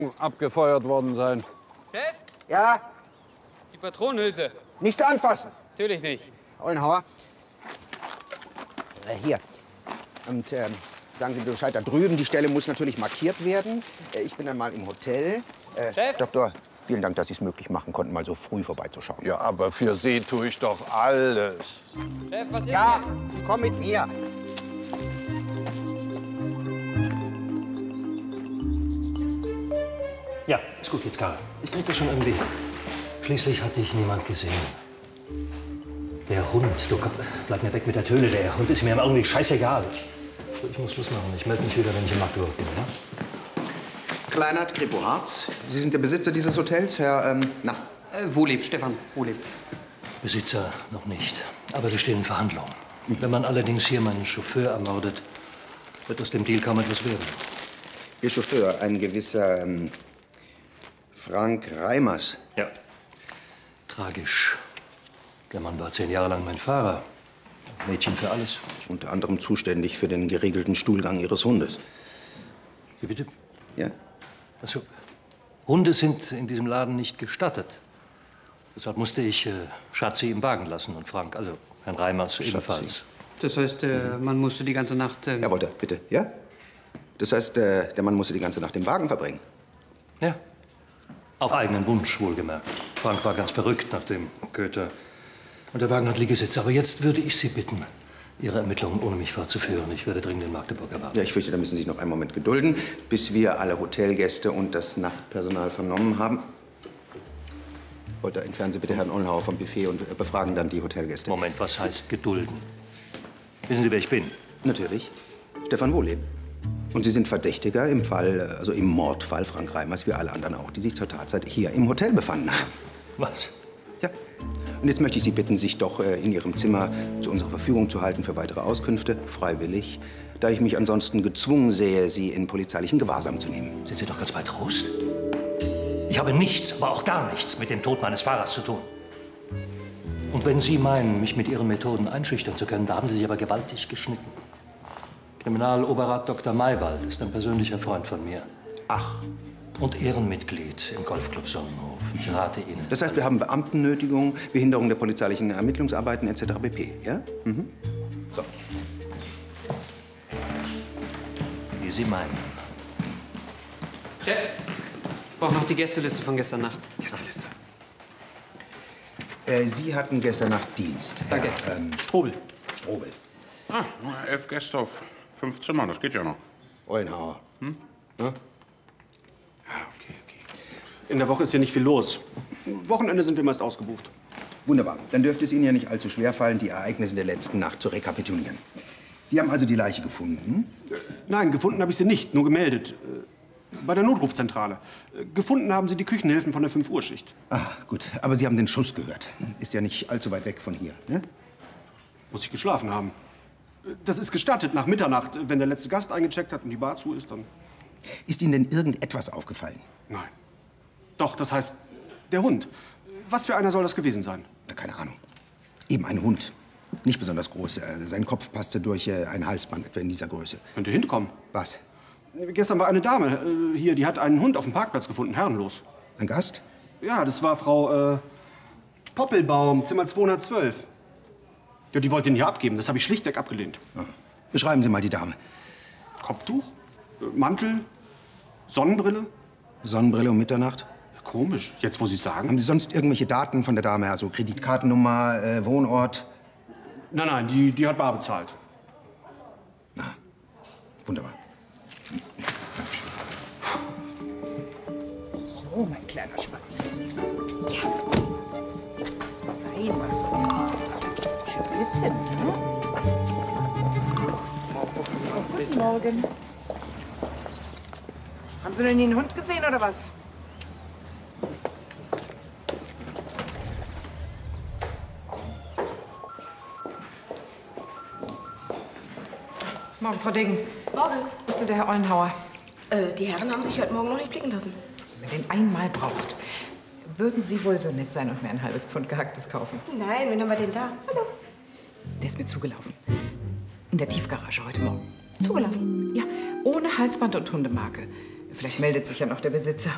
abgefeuert worden sein. Chef? Ja? Die Patronenhülse. Nichts anfassen. Natürlich nicht. Ollenhauer. Hier. Und sagen Sie mir Bescheid, da drüben, die Stelle muss natürlich markiert werden. Ich bin dann mal im Hotel. Chef? Doktor, vielen Dank, dass Sie es möglich machen konnten, mal so früh vorbeizuschauen. Ja, aber für Sie tue ich doch alles. Chef, was ist Ja, denn? Sie kommen mit mir. Ja, ist gut jetzt, Karl. Ich krieg das schon irgendwie hin. Schließlich hat dich niemand gesehen. Der Hund, du komm, bleib mir weg mit der Töle. Der Hund ist mir im Augenblick scheißegal. So, ich muss Schluss machen. Ich melde mich wieder, wenn ich in Magdeburg bin, ja? Kleinert Kripo-Harz. Sie sind der Besitzer dieses Hotels, Herr, Wohleb, Stefan, Wohleb. Besitzer noch nicht. Aber wir stehen in Verhandlungen. Wenn man allerdings hier meinen Chauffeur ermordet, wird aus dem Deal kaum etwas werden. Ihr Chauffeur, ein gewisser Frank Reimers. Ja. Tragisch. Der Mann war 10 Jahre lang mein Fahrer. Mädchen für alles. Unter anderem zuständig für den geregelten Stuhlgang Ihres Hundes. Wie bitte? Ja? Also, Hunde sind in diesem Laden nicht gestattet. Deshalb musste ich Schatzi im Wagen lassen und Frank, also Herrn Reimers ebenfalls. Das heißt, man musste die ganze Nacht... Herr Wolter, bitte, ja? Das heißt, der Mann musste die ganze Nacht im Wagen verbringen. Ja. Auf eigenen Wunsch, wohlgemerkt. Frank war ganz verrückt nach dem Köter. Und der Wagen hat Liegesitz. Aber jetzt würde ich Sie bitten, Ihre Ermittlungen ohne mich fortzuführen. Ich werde dringend in Magdeburg erwarten. Ja, ich fürchte, da müssen Sie sich noch einen Moment gedulden, bis wir alle Hotelgäste und das Nachtpersonal vernommen haben. Wolter, entfernen Sie bitte Herrn Ollenhauer vom Buffet und befragen dann die Hotelgäste. Moment, was heißt gedulden? Wissen Sie, wer ich bin? Natürlich. Stefan Wohleb. Und Sie sind Verdächtiger im Fall, also im Mordfall Frank Reimers, wie alle anderen auch, die sich zur Tatzeit hier im Hotel befanden haben. Was? Ja. Und jetzt möchte ich Sie bitten, sich doch in Ihrem Zimmer zu unserer Verfügung zu halten für weitere Auskünfte, freiwillig, da ich mich ansonsten gezwungen sehe, Sie in polizeilichen Gewahrsam zu nehmen. Sind Sie doch ganz bei Trost? Ich habe nichts, aber auch gar nichts mit dem Tod meines Fahrers zu tun. Und wenn Sie meinen, mich mit Ihren Methoden einschüchtern zu können, da haben Sie sich aber gewaltig geschnitten. Kriminaloberrat Dr. Maywald ist ein persönlicher Freund von mir. Ach. Und Ehrenmitglied im Golfclub Sonnenhof. Ich rate Ihnen. Das heißt, wir haben Beamtennötigung, Behinderung der polizeilichen Ermittlungsarbeiten etc. pp. Ja? Mhm. So. Wie Sie meinen. Chef, ich brauche noch die Gästeliste von gestern Nacht. Gästeliste. Sie hatten gestern Nacht Dienst. Danke. Herr, Strobel. Strobel. Ah, nur 11 Gäste auf 5 Zimmern, das geht ja noch. Ollenhauer. Hm? Ja? Ja, okay. In der Woche ist hier nicht viel los. Wochenende sind wir meist ausgebucht. Wunderbar. Dann dürfte es Ihnen ja nicht allzu schwer fallen, die Ereignisse der letzten Nacht zu rekapitulieren. Sie haben also die Leiche gefunden? Nein, gefunden habe ich sie nicht, nur gemeldet. Bei der Notrufzentrale. Gefunden haben Sie die Küchenhilfen von der 5-Uhr-Schicht. Ah, gut. Aber Sie haben den Schuss gehört. Ist ja nicht allzu weit weg von hier, ne? Muss ich geschlafen haben. Das ist gestattet nach Mitternacht. Wenn der letzte Gast eingecheckt hat und die Bar zu ist, dann... Ist Ihnen denn irgendetwas aufgefallen? Nein. Doch, das heißt, der Hund. Was für einer soll das gewesen sein? Na, keine Ahnung. Eben ein Hund. Nicht besonders groß. Sein Kopf passte durch ein Halsband, etwa in dieser Größe. Könnte hinkommen. Was? Gestern war eine Dame hier, die hat einen Hund auf dem Parkplatz gefunden, herrenlos. Ein Gast? Ja, das war Frau Poppelbaum, Zimmer 212. Ja, die wollte ihn hier abgeben. Das habe ich schlichtweg abgelehnt. Ah. Beschreiben Sie mal die Dame. Kopftuch, Mantel, Sonnenbrille. Sonnenbrille um Mitternacht? Komisch, jetzt wo Sie es sagen. Haben Sie sonst irgendwelche Daten von der Dame, also Kreditkartennummer, Wohnort? Nein, die hat bar bezahlt. Na, wunderbar. So, mein kleiner Schwanz. Ja. Fein machst du das. Schön sitzen, ne? Guten Morgen. Haben Sie denn den Hund gesehen, oder was? Morgen, Frau Degen. Morgen. Wo ist denn der Herr Ollenhauer? Die Herren haben sich heute Morgen noch nicht blicken lassen. Wenn man den einmal braucht, würden Sie wohl so nett sein und mir ein halbes Pfund Gehacktes kaufen? Nein, wen haben wir denn da? Hallo. Der ist mir zugelaufen. In der Tiefgarage heute Morgen. Zugelaufen? Ja, ohne Halsband und Hundemarke. Vielleicht meldet sich ja noch der Besitzer.